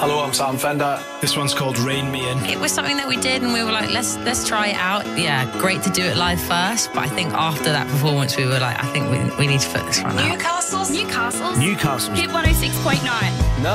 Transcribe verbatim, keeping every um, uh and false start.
Hello, I'm Sam Fender. This one's called Rain Me In. It was something that we did and we were like, let's let's try it out. Yeah, great to do it live first, but I think after that performance we were like, I think we, we need to put this one out. Newcastle's Newcastle's Newcastle's Hit one oh six point nine.